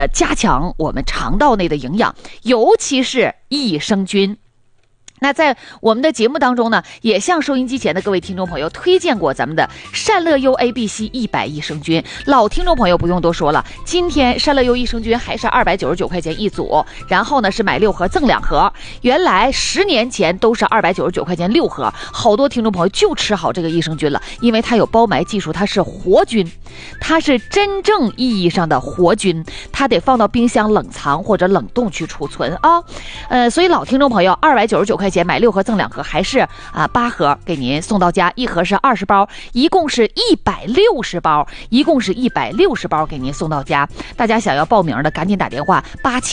加强我们肠道内的营养，尤其是益生菌。那在我们的节目当中呢，也向收音机前的各位听众朋友推荐过咱们的善乐优 ABC 100益生菌，老听众朋友不用多说了，今天善乐优益生菌还是299块钱一组，然后呢是买6盒赠2盒，原来10年前都是299块钱6盒，好多听众朋友就吃好这个益生菌了，因为它有包埋技术，它是活菌，它是真正意义上的活菌，它得放到冰箱冷藏或者冷冻去储存啊。所以老听众朋友299块钱买6盒赠2盒，还是8盒给您送到家，一盒是20包，一共是160包，一共是160包给您送到家。大家想要报名的赶紧打电话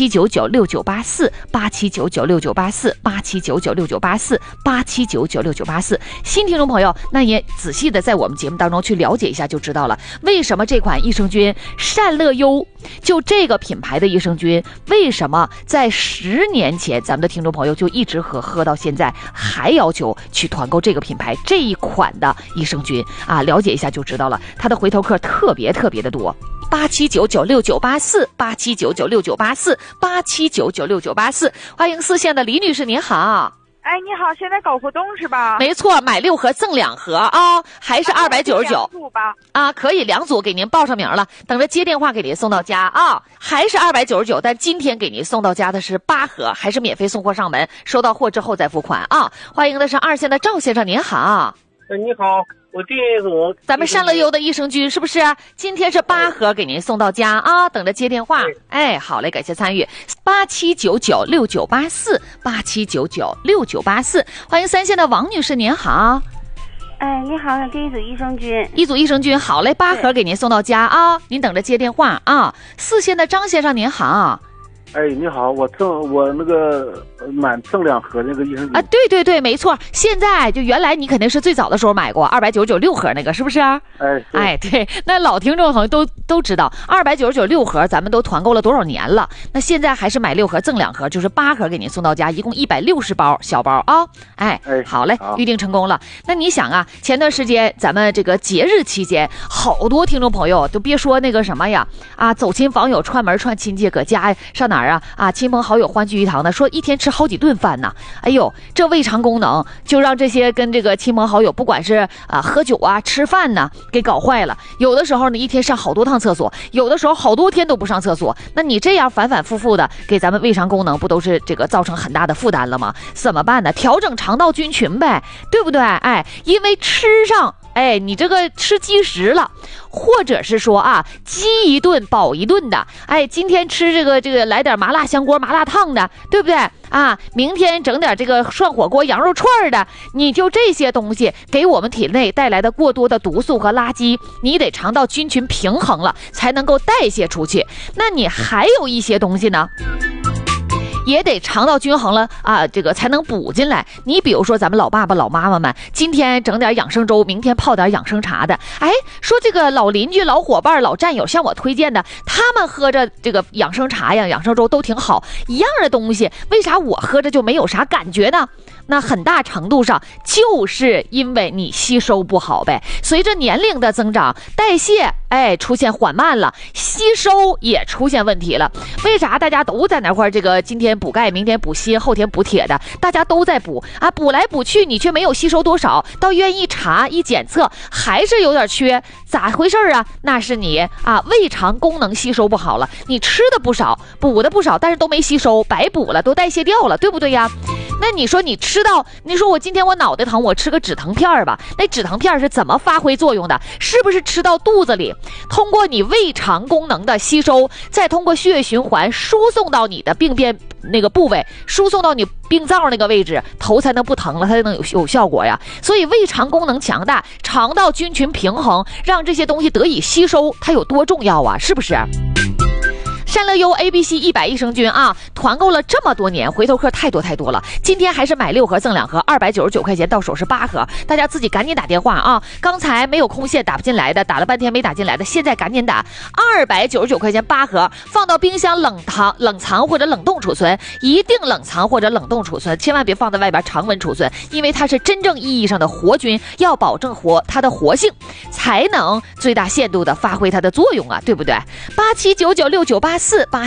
87996984 87996984 87996984 87996984。新听众朋友，那也仔细的在我们节目当中去了解一下就知道了，为什么这款益生菌善乐优就这个品牌的益生菌，为什么在10年前咱们的听众朋友就一直喝到现在，还要求去团购这个品牌这一款的益生菌啊？了解一下就知道了，它的回头客特别的多。87996984 87996984 87996984，欢迎4线的李女士，您好。 哎，你好，现在搞活动是吧？ 没错，买6盒赠2盒啊，还是299 组吧？ 啊，可以2组给您报上名了，等着接电话给您送到家啊，还是299，但今天给您送到家的是8盒，还是免费送货上门，收到货之后再付款啊。欢迎的是2线的赵先生，您好。 你好，我订一组咱们善乐优的益生菌是不是？今天是8盒给您送到家啊，等着接电话。哎，好嘞，感谢参与。87996984 87996984，欢迎3线的王女士，您好。 哎，你好，订一组益生菌。 一组益生菌，好嘞，8盒给您送到家啊，您等着接电话啊。4线的张先生，您好。 哎，你好，我那个满赠2盒那个益生菌啊，对，没错。现在就原来你肯定是最早的时候买过299 6盒那个，是不是？哎，对，那老听众好像都知道299 6盒咱们都团购了多少年了。那现在还是买6盒赠2盒，就是8盒给您送到家，一共160包小包啊。哎，好嘞，预定成功了。那你想啊，前段时间咱们这个节日期间，好多听众朋友都别说那个什么呀啊，走亲访友串门串亲戚，搁家上哪啊，亲朋好友欢聚一堂的，说一天吃好几顿饭呢。哎呦，这胃肠功能就让这些跟这个亲朋好友，不管是喝酒啊、吃饭呢，给搞坏了。有的时候呢，一天上好多趟厕所，有的时候好多天都不上厕所。那你这样反反复复的，给咱们胃肠功能不都是这个造成很大的负担了吗？怎么办呢？调整肠道菌群呗，对不对？哎，因为吃上。哎，你这个吃积食了，或者是说啊，饥一顿饱一顿的。哎，今天吃这个来点麻辣香锅、麻辣烫的，对不对啊？明天整点这个涮火锅、羊肉串的，你就这些东西给我们体内带来的过多的毒素和垃圾，你得肠道菌群平衡了，才能够代谢出去。那你还有一些东西呢？也得肠道均衡了啊，这个才能补进来。你比如说咱们老爸爸老妈妈们，今天整点养生粥，明天泡点养生茶的。哎，说这个老邻居老伙伴老战友向我推荐的，他们喝着这个养生茶呀养生粥都挺好，一样的东西，为啥我喝着就没有啥感觉呢？那很大程度上就是因为你吸收不好呗。随着年龄的增长，代谢出现缓慢了，吸收也出现问题了。为啥大家都在那块这个今天补钙，明天补锌，后天补铁的，大家都在补啊，补来补去你却没有吸收多少，到医院一查一检测还是有点缺，咋回事啊？那是你啊胃肠功能吸收不好了，你吃的不少，补的不少，但是都没吸收，白补了，都代谢掉了，对不对呀？那你说你吃到，你说我今天我脑袋疼，我吃个止疼片吧，那止疼片是怎么发挥作用的？是不是吃到肚子里，通过你胃肠功能的吸收，再通过血液循环输送到你的病变那个部位，输送到你病灶那个位置，头才能不疼了，它才能有效果呀。所以胃肠功能强大，肠道菌群平衡，让这些东西得以吸收，它有多重要啊？是不是？善乐优 ABC 100益生菌啊，团购了这么多年，回头客太多了。今天还是买6盒赠2盒，299块钱，到手是8盒，大家自己赶紧打电话啊！刚才没有空线打不进来的，打了半天没打进来的，现在赶紧打，299块钱8盒，放到冰箱冷藏或者冷冻储存，一定冷藏或者冷冻储存，千万别放在外边常温储存，因为它是真正意义上的活菌，要保证它的活性，才能最大限度的发挥它的作用啊，对不对？87996984 0484。